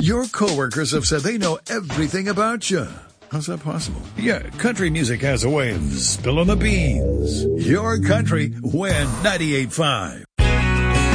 Your coworkers have said they know everything about you. How's that possible? Yeah, country music has a way of spilling the beans. Your country, Win 98.5.